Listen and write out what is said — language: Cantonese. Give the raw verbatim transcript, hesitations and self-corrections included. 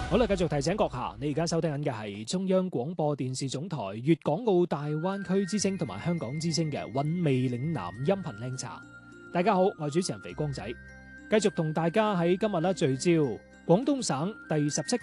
好啦，繼續提醒閣下，你而家收聽緊嘅係中央廣播電視總台粵港澳大灣區之聲同埋香港之聲嘅韻味嶺南音頻靚茶。大家好，我係主持人肥光仔，繼續同大家喺今日咧聚焦廣東省第十七